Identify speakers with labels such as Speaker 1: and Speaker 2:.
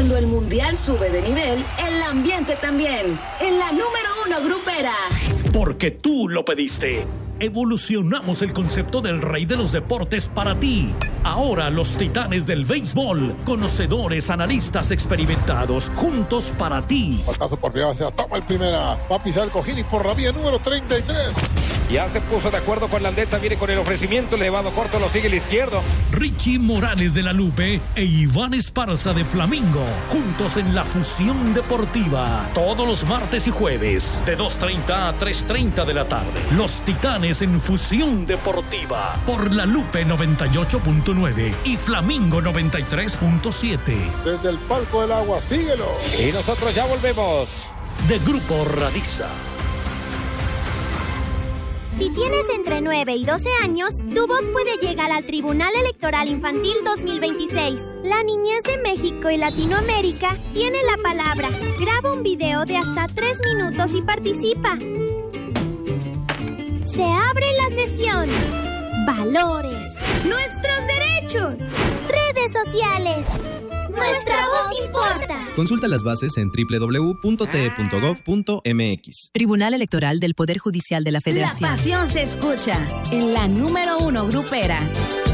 Speaker 1: Cuando el mundial sube de nivel, el ambiente también. En la número 1 grupera.
Speaker 2: Porque tú lo pediste. Evolucionamos el concepto del rey de los deportes para ti. Ahora los titanes del béisbol, conocedores, analistas experimentados, juntos para ti.
Speaker 3: Batazo por primera base, toma el primera, va a pisar el cojín y por la vía número 33.
Speaker 4: Ya se puso de acuerdo con la Aldeta, viene con el ofrecimiento, elevado corto, lo sigue el izquierdo.
Speaker 2: Richie Morales de La Lupe e Iván Esparza de Flamingo, juntos en la Fusión Deportiva. Todos los martes y jueves, de 2:30 a 3:30 de la tarde. Los Titanes en Fusión Deportiva, por La Lupe 98.9 y Flamingo 93.7.
Speaker 3: Desde el palco del agua, síguelo.
Speaker 4: Y nosotros ya volvemos.
Speaker 2: De Grupo Radiza.
Speaker 5: Si tienes entre 9 y 12 años, tu voz puede llegar al Tribunal Electoral Infantil 2026. La niñez de México y Latinoamérica tiene la palabra. Graba un video de hasta 3 minutos y participa. Se abre la sesión. Valores. Nuestros derechos. Redes sociales. Nuestra voz importa.
Speaker 6: Consulta las bases en www.te.gov.mx.
Speaker 7: Tribunal Electoral del Poder Judicial de la Federación.
Speaker 1: La pasión se escucha en la número 1 grupera.